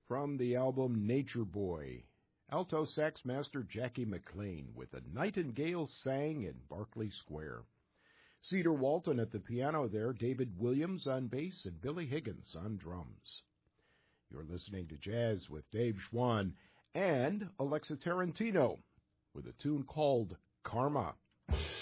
from the album Nature Boy. Alto sax master Jackie McLean with A Nightingale Sang in Berkeley Square. Cedar Walton at the piano there, David Williams on bass, and Billy Higgins on drums. You're listening to Jazz with Dave Schwann and Alexa Tarantino with a tune called Karma.